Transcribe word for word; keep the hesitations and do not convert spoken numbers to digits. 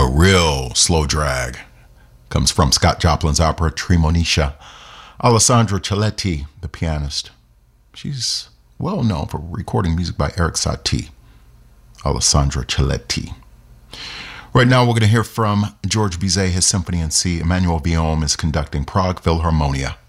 A real slow drag comes from Scott Joplin's opera Tremonisha. Alessandra Celetti, the pianist. She's well known for recording music by Eric Satie. Alessandra Celetti. Right now we're going to hear from George Bizet, his Symphony in C. Emmanuel Villaume is conducting Prague Philharmonia.